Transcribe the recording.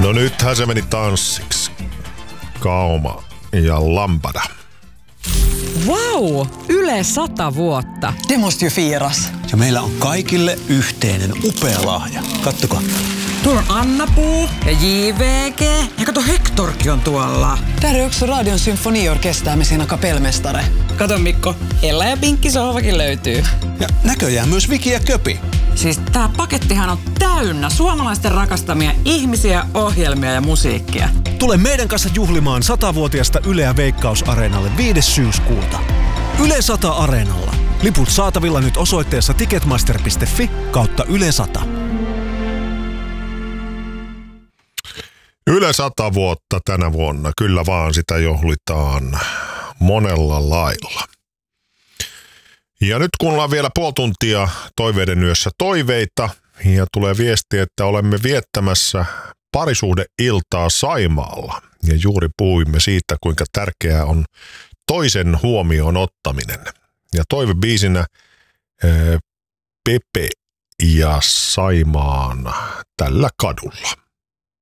No nythän se meni tanssiksi. Kauma ja Lambada. Vau! Yle 100 vuotta. Det måste ju firas. Ja meillä on kaikille yhteinen upea lahja. Kattokaa. Tuolla on Anna-Puu ja JVG. Ja kato, Hectorkin on tuolla. Där är också Radion symfoniorkester med sina kapellmästare. Kato Mikko, Ella ja Pinkki sohvakin löytyy. Ja näköjään myös Viki ja Köpi. Siis tää pakettihan on täynnä suomalaisten rakastamia ihmisiä, ohjelmia ja musiikkia. Tule meidän kanssa juhlimaan 100-vuotiasta Yleä Veikkaus-areenalle 5. syyskuuta. Yle 100 Areenalla. Liput saatavilla nyt osoitteessa ticketmaster.fi/Yle 100. Yle 100 vuotta tänä vuonna. Kyllä vaan sitä juhlitaan monella lailla. Ja nyt kun ollaan vielä puoli tuntia toiveiden yössä toiveita ja tulee viesti, että olemme viettämässä parisuhdeiltaa Saimaalla. Ja juuri puhuimme siitä, kuinka tärkeää on toisen huomioon ottaminen. Ja toivebiisinä Pepe ja Saimaan tällä kadulla.